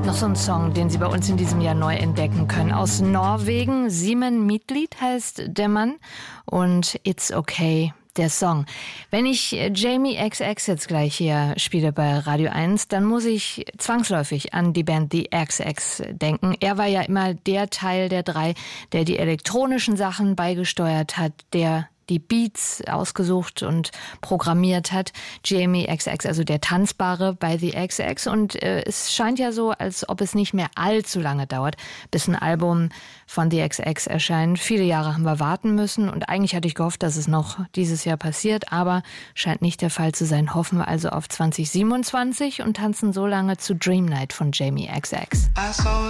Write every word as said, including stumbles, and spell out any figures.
Noch so ein Song, den Sie bei uns in diesem Jahr neu entdecken können. Aus Norwegen, Simen Midtlied heißt der Mann und It's Okay, der Song. Wenn ich Jamie X X jetzt gleich hier spiele bei Radio eins, dann muss ich zwangsläufig an die Band The X X denken. Er war ja immer der Teil der drei, der die elektronischen Sachen beigesteuert hat, der die Beats ausgesucht und programmiert hat. Jamie X X, also der Tanzbare bei The X X. Und äh, es scheint ja so, als ob es nicht mehr allzu lange dauert, bis ein Album von The X X erscheint. Viele Jahre haben wir warten müssen und eigentlich hatte ich gehofft, dass es noch dieses Jahr passiert, aber scheint nicht der Fall zu sein. Hoffen wir also auf zwanzig siebenundzwanzig und tanzen so lange zu Dream Night von Jamie X X.